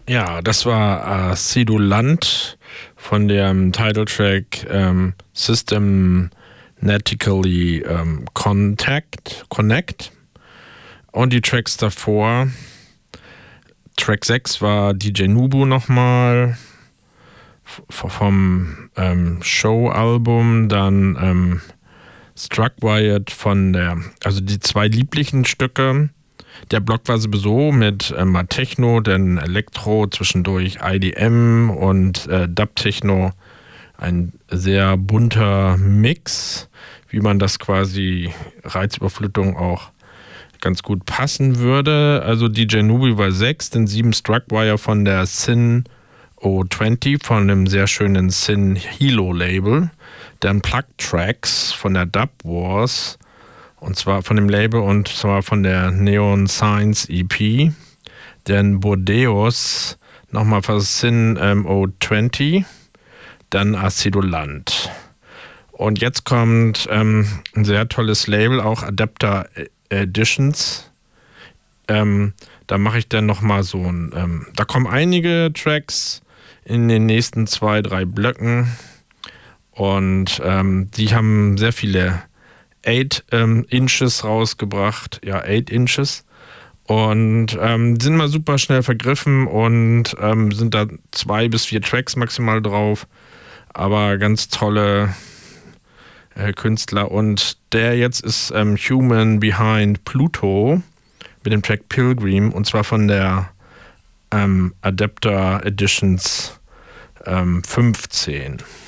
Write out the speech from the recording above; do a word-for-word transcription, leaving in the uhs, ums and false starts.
Ja, das war äh, Sedulant von dem Titeltrack ähm, Systematically ähm, Contact, Connect. Und die Tracks davor, Track sechs war D J Nubu nochmal v- vom ähm, Show-Album, dann ähm, Struck Wired von der, also die zwei lieblichen Stücke. Der Block war sowieso mit äh, mal Techno, dann Elektro, zwischendurch I D M und äh, Dub-Techno. Ein sehr bunter Mix, wie man das quasi Reizüberflutung auch ganz gut passen würde. Also D J Nubi war sechs, dann sieben Struckwire von der Sin O zwanzig, von einem sehr schönen Sin Hilo Label. Dann Plug Tracks von der Dub Wars, und zwar von dem Label und zwar von der Neon Science E P. Dann Bordeaux, nochmal von Sin ähm, O zwanzig. Dann Acidoland. Und jetzt kommt ähm, ein sehr tolles Label, auch Adapter Editions. Ähm, da mache ich dann nochmal so ein, ähm, da kommen einige Tracks in den nächsten zwei, drei Blöcken. Und ähm, die haben sehr viele acht ähm, Inches rausgebracht. Ja, acht Inches. Und ähm, sind mal super schnell vergriffen und ähm, sind da zwei bis vier Tracks maximal drauf. Aber ganz tolle äh, Künstler. Und der jetzt ist ähm, Human Behind Pluto mit dem Track Pilgrim, und zwar von der ähm, Adapter Editions ähm, fünfzehn.